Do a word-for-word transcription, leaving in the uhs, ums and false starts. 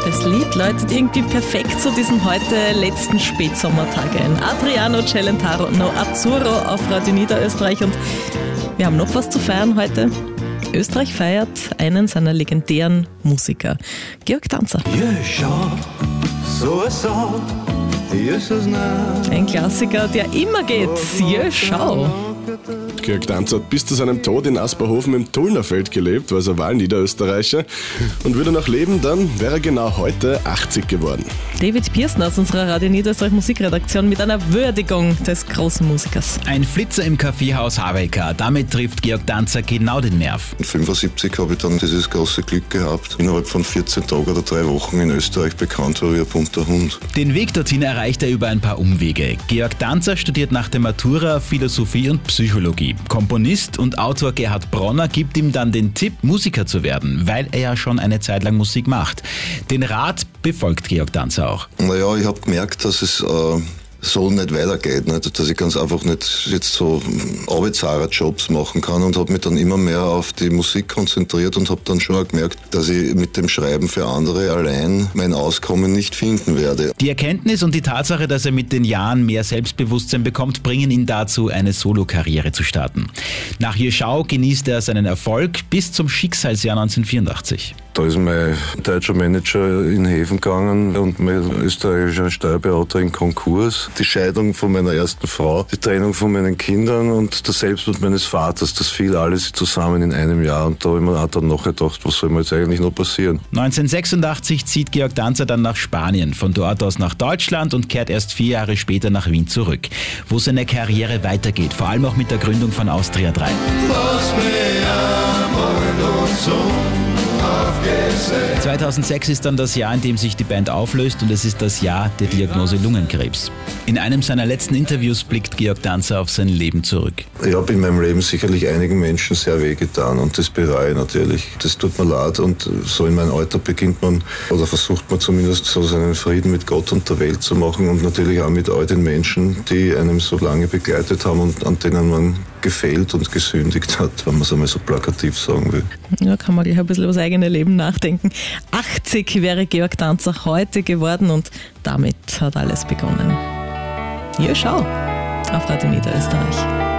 Das Lied läutet irgendwie perfekt zu diesen heute letzten Spätsommertag ein. Adriano Celentano, No Azzurro auf Radio Niederösterreich, und wir haben noch was zu feiern heute. Österreich feiert einen seiner legendären Musiker, Georg Danzer. Ein Klassiker, der immer geht. Ja, schau. Georg Danzer hat bis zu seinem Tod in Asperhofen im Tullnerfeld gelebt, war also Wahlniederösterreicher. Und würde er noch leben, dann wäre er genau heute achtzig geworden. David Pierson aus unserer Radio Niederösterreich Musikredaktion mit einer Würdigung des großen Musikers. Ein Flitzer im Kaffeehaus Havelka. Damit trifft Georg Danzer genau den Nerv. fünfundsiebzig habe ich dann dieses große Glück gehabt, innerhalb von vierzehn Tagen oder drei Wochen in Österreich bekannt war wie ein bunter Hund. Den Weg dorthin erreicht er über ein paar Umwege. Georg Danzer studiert nach der Matura Philosophie und Psychologie. Komponist und Autor Gerhard Bronner gibt ihm dann den Tipp, Musiker zu werden, weil er ja schon eine Zeit lang Musik macht. Den Rat befolgt Georg Danzer auch. Naja, ich habe gemerkt, dass es äh, so nicht weitergeht, nicht? Dass ich ganz einfach nicht jetzt so Arbeitsarer-Jobs machen kann, und habe mich dann immer mehr auf die Musik konzentriert und habe dann schon auch gemerkt, dass ich mit dem Schreiben für andere allein mein Auskommen nicht finden werde. Die Erkenntnis und die Tatsache, dass er mit den Jahren mehr Selbstbewusstsein bekommt, bringen ihn dazu, eine Solokarriere zu starten. Nach Jeschau genießt er seinen Erfolg bis zum Schicksalsjahr neunzehnhundertvierundachtzig. Da ist mein deutscher Manager in Häfen gegangen und mein österreichischer Steuerberater in Konkurs. Die Scheidung von meiner ersten Frau, die Trennung von meinen Kindern und der Selbstmord meines Vaters, das fiel alles zusammen in einem Jahr. Und da habe ich mir auch dann noch gedacht, was soll mir jetzt eigentlich noch passieren? neunzehnhundertsechsundachtzig zieht Georg Danzer dann nach Spanien, von dort aus nach Deutschland und kehrt erst vier Jahre später nach Wien zurück, wo seine Karriere weitergeht, vor allem auch mit der Gründung von Austria drei. zweitausendsechs ist dann das Jahr, in dem sich die Band auflöst, und es ist das Jahr der Diagnose Lungenkrebs. In einem seiner letzten Interviews blickt Georg Danzer auf sein Leben zurück. Ich habe in meinem Leben sicherlich einigen Menschen sehr wehgetan, und das bereue ich natürlich. Das tut mir leid, und so in meinem Alter beginnt man, oder versucht man zumindest so seinen Frieden mit Gott und der Welt zu machen, und natürlich auch mit all den Menschen, die einem so lange begleitet haben und an denen man gefehlt und gesündigt hat, wenn man es einmal so plakativ sagen will. Ja, kann man gleich ein bisschen über das eigene Leben nachdenken. achtzig wäre Georg Danzer heute geworden, und damit hat alles begonnen. Ja, schau, auf Radio Niederösterreich.